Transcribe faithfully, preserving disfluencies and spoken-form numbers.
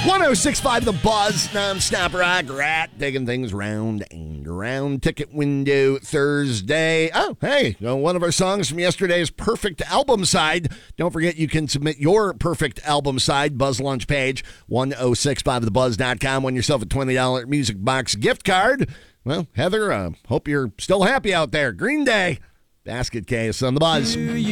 one oh six point five The Buzz, non-stop rock, rat, digging things round and around. Ticket window Thursday. Oh, hey, you know, one of our songs from yesterday's Perfect Album Side. Don't forget you can submit your Perfect Album Side, Buzz Lunch page, ten sixty-five the buzz dot com. Win yourself a twenty dollars Music Box gift card. Well, Heather, uh, hope you're still happy out there. Green Day, basket case on The Buzz.